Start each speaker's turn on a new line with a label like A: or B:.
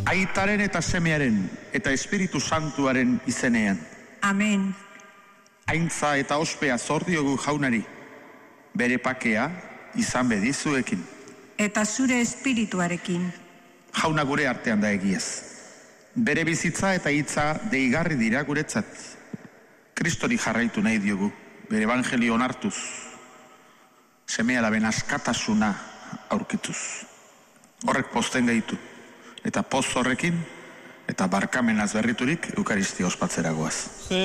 A: Aitaren eta semearen eta Espiritu Santuaren izenean.
B: Amen.
A: Aintza eta ospea zor diogu Jaunari, bere pakea izan bedizuekin.
B: Eta zure espirituarekin.
A: Jauna gure artean da egiaz. Bere bizitza eta hitza deigarri dira guretzat. Kristori jarraitu nahi diogu, bere evangelio onartuz. Seme-alaben askatasuna aurkituz. Horrek pozten gaitu. Eta poz horrekin, eta barkamenaz berriturik Eukaristia ospatzera goaz.